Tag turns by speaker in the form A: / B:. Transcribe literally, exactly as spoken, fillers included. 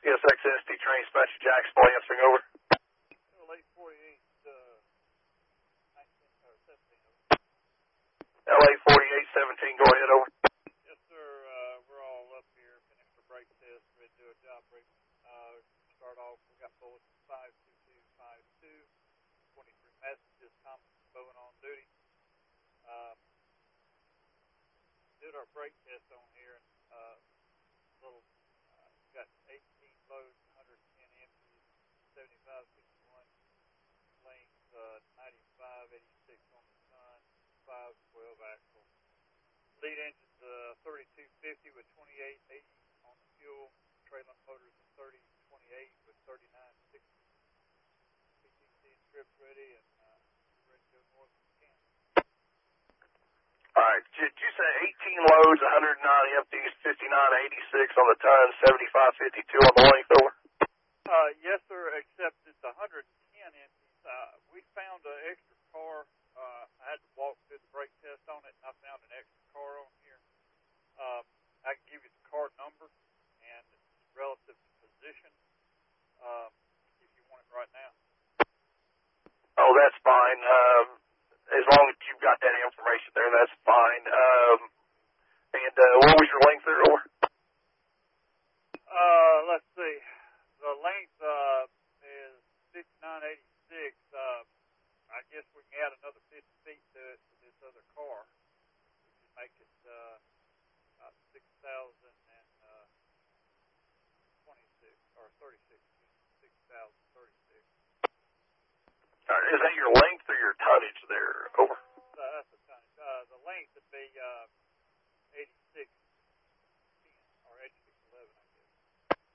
A: C S X S T train dispatcher Jackson answering over.
B: L A forty-eight, uh, nineteen, or seventeen, over.
A: L A forty-eight seventeen, go ahead, over.
B: Yes, sir, uh, we're all up here, finished our brake test, ready to do a job break. Uh, start off, we got bulletin five two two five two, twenty-three messages, Thomas Bowen on duty. Um, did our brake test on here, and, uh, little, uh, got eighteen loads, one hundred ten empties, seventy-five sixty-one lanes, uh, ninety-five eighty-six on the sun, five twelve axle. Lead engine's uh, thirty-two fifty with twenty-eight eighty on the fuel. Trailing motors a thirty twenty-eight with thirty-nine sixty. P T C and trips ready, and uh, ready to go north of ten.
A: All right, did you say eighteen loads, one hundred nine empties, fifty-nine eighty-six on the ton, seventy-five fifty-two on the length, over?
B: Uh, yes, sir, except it's one hundred ten empties. Uh, we found an extra car. Uh, I had to walk through the brake test on it, and I found an extra car on here. Um, I can give you the car number and its relative position um, if you want it right now.
A: Oh, that's fine. Um, as long as you've got that information there, that's fine. Um, and uh, what was your length there, over?
B: Uh, let's see. The length uh, is fifty-nine eighty-six. Uh, I guess we can add another fifty feet to it for this other car, which would make it uh, about six thousand twenty-six, or thirty-six, six thousand thirty-six.
A: All right, is that your length or your tonnage there, over?
B: Uh, that's the tonnage. Uh, the length would be uh, eighty